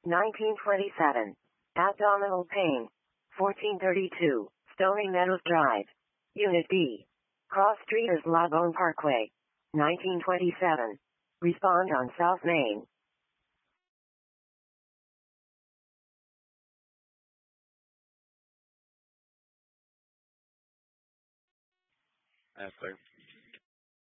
1927. Abdominal pain. 1432. Stony Meadows Drive. Unit B. Cross Street is La Bonne Parkway. 1927. Respond on South Main. Answer.